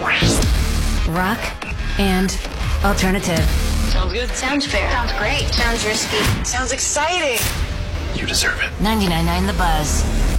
Rock and alternative. Sounds good. Sounds fair. Sounds great. Sounds risky. Sounds exciting. You deserve it. 99.9 The Buzz.